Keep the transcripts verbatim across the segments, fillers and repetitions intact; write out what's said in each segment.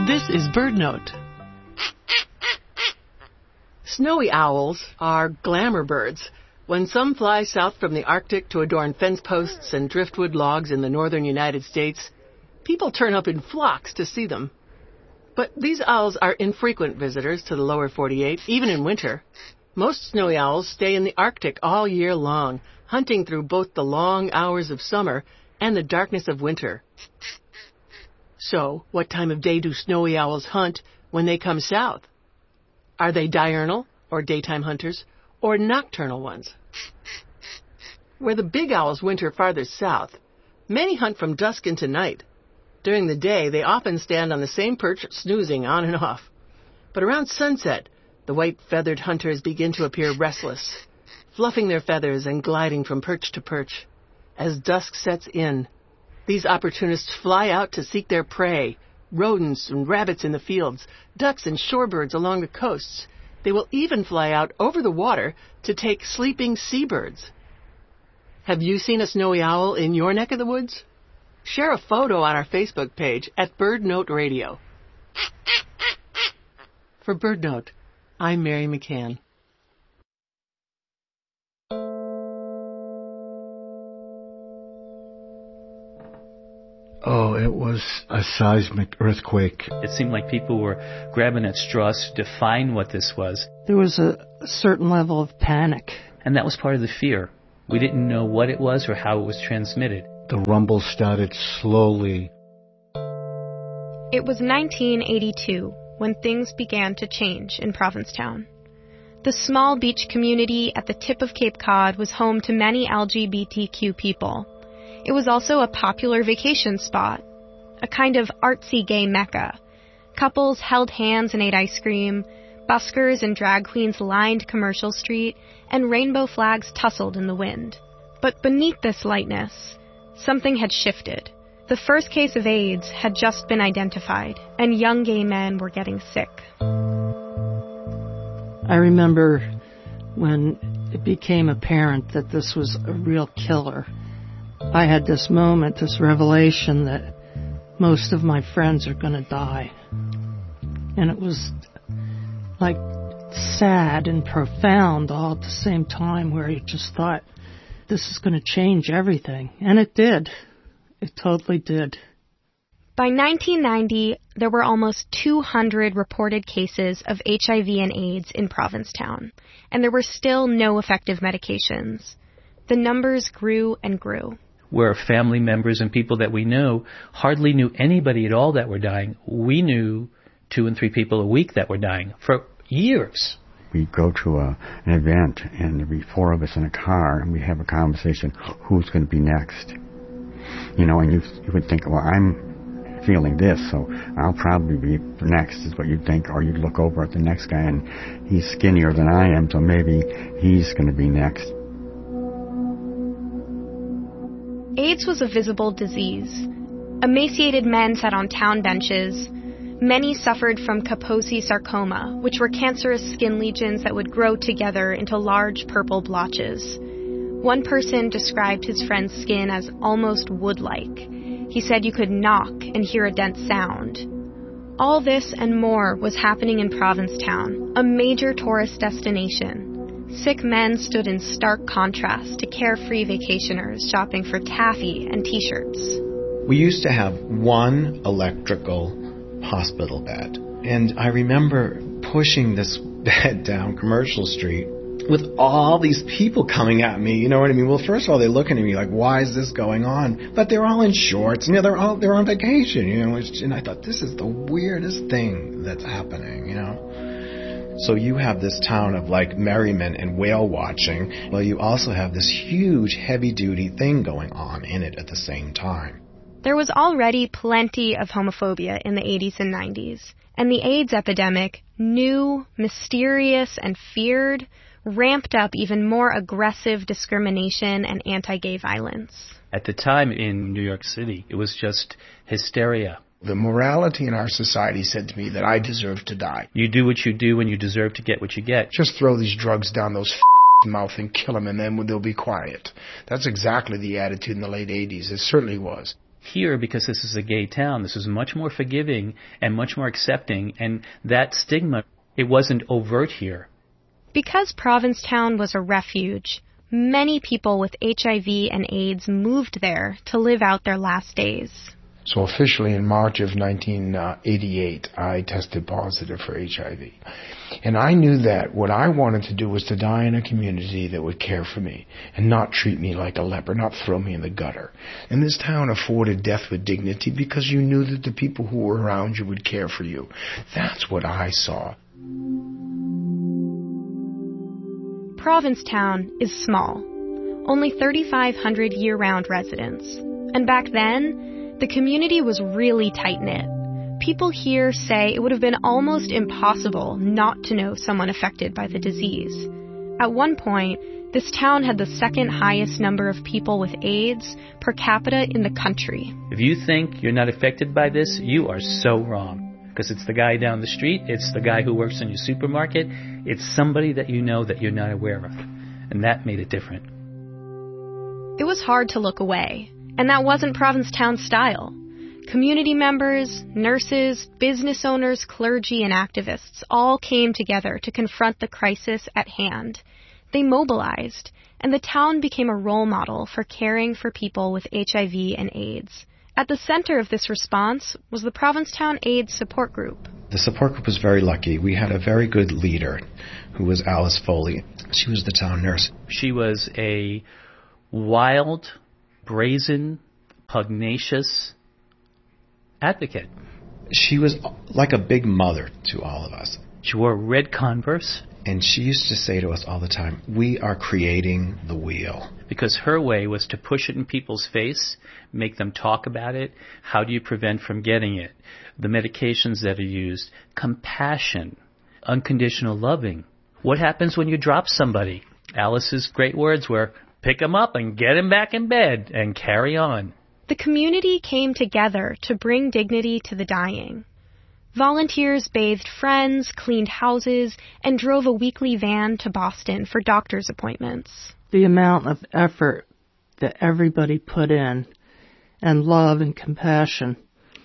This is BirdNote. Snowy owls are glamour birds. When some fly south from the Arctic to adorn fence posts and driftwood logs in the northern United States, people turn up in flocks to see them. But these owls are infrequent visitors to the lower forty-eight, even in winter. Most snowy owls stay in the Arctic all year long, hunting through both the long hours of summer and the darkness of winter. So, what time of day do snowy owls hunt when they come south? Are they diurnal, or daytime hunters, or nocturnal ones? Where the big owls winter farther south, many hunt from dusk into night. During the day, they often stand on the same perch, snoozing on and off. But around sunset, the white-feathered hunters begin to appear restless, fluffing their feathers and gliding from perch to perch. As dusk sets in, these opportunists fly out to seek their prey, rodents and rabbits in the fields, ducks and shorebirds along the coasts. They will even fly out over the water to take sleeping seabirds. Have you seen a snowy owl in your neck of the woods? Share a photo on our Facebook page at BirdNote Radio. For BirdNote, I'm Mary McCann. Oh, it was a seismic earthquake. It seemed like people were grabbing at straws to define what this was. There was a, a certain level of panic. And that was part of the fear. We didn't know what it was or how it was transmitted. The rumble started slowly. It was nineteen eighty-two when things began to change in Provincetown. The small beach community at the tip of Cape Cod was home to many L G B T Q people. It was also a popular vacation spot, a kind of artsy gay mecca. Couples held hands and ate ice cream, buskers and drag queens lined Commercial Street, and rainbow flags tussled in the wind. But beneath this lightness, something had shifted. The first case of AIDS had just been identified, and young gay men were getting sick. I remember when it became apparent that this was a real killer. I had this moment, this revelation that most of my friends are going to die. And it was like sad and profound all at the same time, where you just thought, this is going to change everything. And it did. It totally did. By nineteen ninety, there were almost two hundred reported cases of H I V and AIDS in Provincetown, and there were still no effective medications. The numbers grew and grew. Where family members and people that we know hardly knew anybody at all that were dying. We knew two and three people a week that were dying for years. We go to a, an event, and there'd be four of us in a car, and we have a conversation, who's going to be next? You know, and you, you would think, well, I'm feeling this, so I'll probably be next, is what you'd think. Or you'd look over at the next guy, and he's skinnier than I am, so maybe he's going to be next. AIDS was a visible disease. Emaciated men sat on town benches. Many suffered from Kaposi sarcoma, which were cancerous skin lesions that would grow together into large purple blotches. One person described his friend's skin as almost wood-like. He said you could knock and hear a dense sound. All this and more was happening in Provincetown, a major tourist destination. Sick men stood in stark contrast to carefree vacationers shopping for taffy and T-shirts. We used to have one electrical hospital bed, and I remember pushing this bed down Commercial Street with all these people coming at me, you know what I mean? Well, first of all, they're looking at me like, why is this going on? But they're all in shorts, and you know, they're all they're on vacation, you know. And I thought, this is the weirdest thing that's happening, you know. So you have this town of like merriment and whale watching. Well, you also have this huge heavy-duty thing going on in it at the same time. There was already plenty of homophobia in the eighties and nineties, and the AIDS epidemic, new, mysterious, and feared, ramped up even more aggressive discrimination and anti-gay violence. At the time in New York City, it was just hysteria. The morality in our society said to me that I deserve to die. You do what you do and you deserve to get what you get. Just throw these drugs down those f***ing mouth and kill them, and then they'll be quiet. That's exactly the attitude in the late eighties. It certainly was. Here, because this is a gay town, this is much more forgiving and much more accepting, and that stigma, it wasn't overt here. Because Provincetown was a refuge, many people with H I V and AIDS moved there to live out their last days. So officially in March of nineteen eighty-eight, I tested positive for H I V. And I knew that what I wanted to do was to die in a community that would care for me and not treat me like a leper, not throw me in the gutter. And this town afforded death with dignity because you knew that the people who were around you would care for you. That's what I saw. Provincetown is small, only thirty-five hundred year-round residents. And back then, the community was really tight-knit. People here say it would have been almost impossible not to know someone affected by the disease. At one point, this town had the second highest number of people with AIDS per capita in the country. If you think you're not affected by this, you are so wrong. Because it's the guy down the street, it's the guy who works in your supermarket, it's somebody that you know that you're not aware of. And that made it different. It was hard to look away, and that wasn't Provincetown's style. Community members, nurses, business owners, clergy, and activists all came together to confront the crisis at hand. They mobilized, and the town became a role model for caring for people with H I V and AIDS. At the center of this response was the Provincetown AIDS Support Group. The support group was very lucky. We had a very good leader who was Alice Foley. She was the town nurse. She was a wild, brazen, pugnacious advocate. She was like a big mother to all of us. She wore red Converse. And she used to say to us all the time, we are creating the wheel. Because her way was to push it in people's face, make them talk about it. How do you prevent from getting it? The medications that are used. Compassion. Unconditional loving. What happens when you drop somebody? Alice's great words were, pick them up and get them back in bed and carry on. The community came together to bring dignity to the dying. Volunteers bathed friends, cleaned houses, and drove a weekly van to Boston for doctor's appointments. The amount of effort that everybody put in, and love and compassion,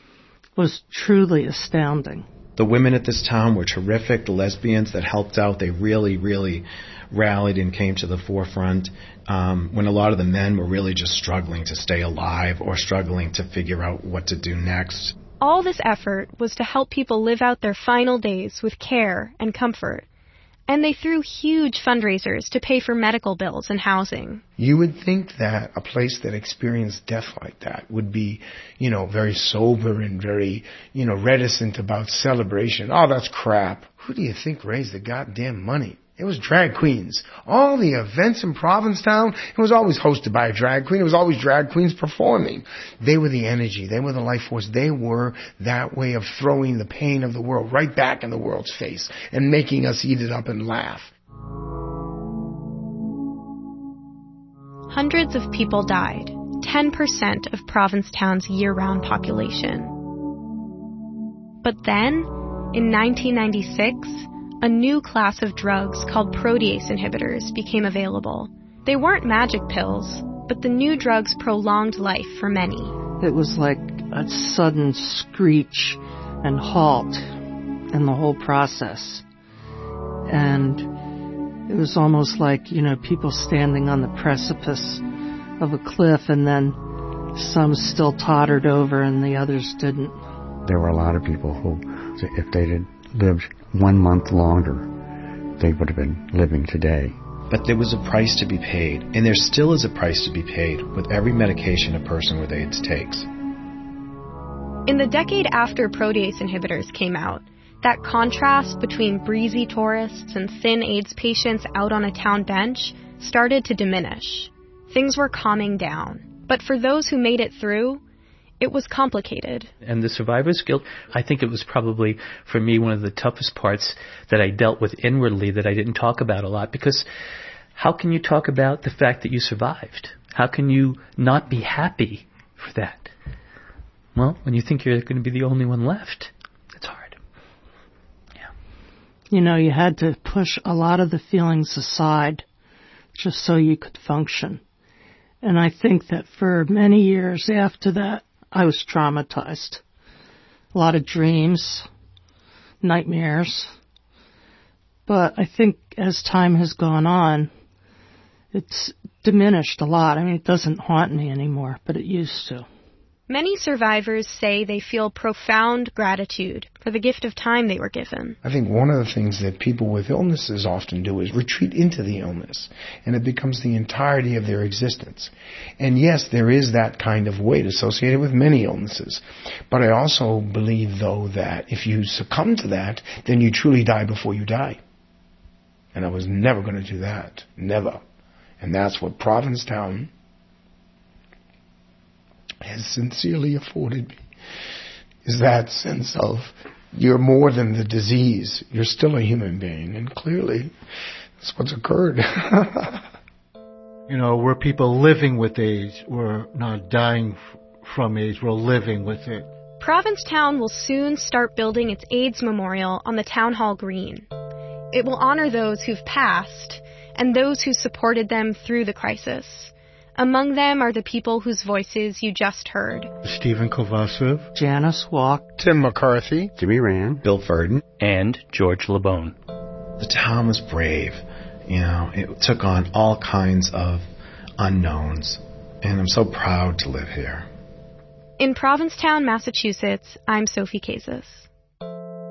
was truly astounding. The women at this town were terrific. The lesbians that helped out, they really, really rallied and came to the forefront um, when a lot of the men were really just struggling to stay alive or struggling to figure out what to do next. All this effort was to help people live out their final days with care and comfort. And they threw huge fundraisers to pay for medical bills and housing. You would think that a place that experienced death like that would be, you know, very sober and very, you know, reticent about celebration. Oh, that's crap. Who do you think raised the goddamn money? It was drag queens. All the events in Provincetown, it was always hosted by a drag queen. It was always drag queens performing. They were the energy. They were the life force. They were that way of throwing the pain of the world right back in the world's face and making us eat it up and laugh. Hundreds of people died, ten percent of Provincetown's year-round population. But then, in nineteen ninety-six, a new class of drugs called protease inhibitors became available. They weren't magic pills, but the new drugs prolonged life for many. It was like a sudden screech and halt in the whole process. And it was almost like, you know, people standing on the precipice of a cliff and then some still tottered over and the others didn't. There were a lot of people who, if they had lived one month longer, they would have been living today. But there was a price to be paid, and there still is a price to be paid with every medication a person with AIDS takes. In the decade after protease inhibitors came out, that contrast between breezy tourists and thin AIDS patients out on a town bench started to diminish. Things were calming down. But for those who made it through, it was complicated. And the survivor's guilt, I think it was probably, for me, one of the toughest parts that I dealt with inwardly that I didn't talk about a lot. Because how can you talk about the fact that you survived? How can you not be happy for that? Well, when you think you're going to be the only one left, it's hard. Yeah. You know, you had to push a lot of the feelings aside just so you could function. And I think that for many years after that, I was traumatized. A lot of dreams, nightmares. But I think as time has gone on, it's diminished a lot. I mean, it doesn't haunt me anymore, but it used to. Many survivors say they feel profound gratitude for the gift of time they were given. I think one of the things that people with illnesses often do is retreat into the illness, and it becomes the entirety of their existence. And yes, there is that kind of weight associated with many illnesses. But I also believe, though, that if you succumb to that, then you truly die before you die. And I was never going to do that. Never. And that's what Provincetown has sincerely afforded me, is that sense of you're more than the disease. You're still a human being, and clearly that's what's occurred. You know, we're people living with AIDS. We're not dying f- from AIDS. We're living with it. Provincetown will soon start building its AIDS memorial on the Town Hall Green. It will honor those who've passed and those who supported them through the crisis. Among them are the people whose voices you just heard. Stephen Kovacev, Janice Walk, Tim McCarthy, Jimmy Rand, Bill Ferdin, and George LeBone. The town was brave. You know, it took on all kinds of unknowns, and I'm so proud to live here. In Provincetown, Massachusetts, I'm Sophie Casas.